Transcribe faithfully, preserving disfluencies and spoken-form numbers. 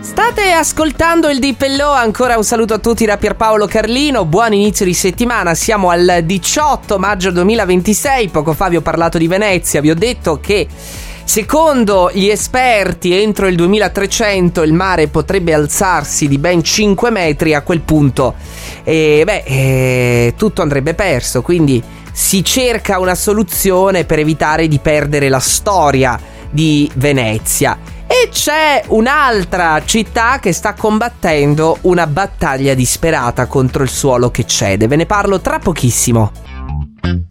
State ascoltando il Deep Hello, ancora un saluto a tutti da Pierpaolo Carlino, buon inizio di settimana, siamo al diciotto maggio duemilaventisei, poco fa vi ho parlato di Venezia, vi ho detto che secondo gli esperti entro il duemilatrecento il mare potrebbe alzarsi di ben cinque metri, a quel punto eh, beh, eh, tutto andrebbe perso, quindi si cerca una soluzione per evitare di perdere la storia di Venezia. E c'è un'altra città che sta combattendo una battaglia disperata contro il suolo che cede. Ve ne parlo tra pochissimo.